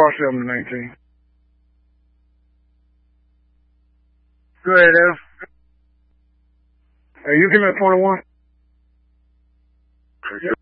Start 7-19. Go ahead, Ev. Hey, you give me a point of one?